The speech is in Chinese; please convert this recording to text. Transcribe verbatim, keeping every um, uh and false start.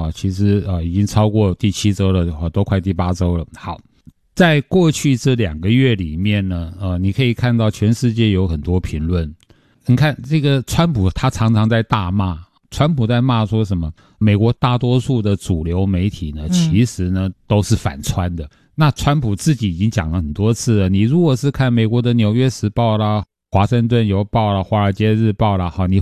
哈，其实呃已经超过第七周了，都快第八周了。好，在过去这两个月里面呢，呃，你可以看到全世界有很多评论。你看这个川普，他常常在大骂，川普在骂说什么？美国大多数的主流媒体呢，其实呢都是反川的。那川普自己已经讲了很多次了，你如果是看美国的《纽约时报》啦、华盛顿邮报啦、华尔街日报啦，好，你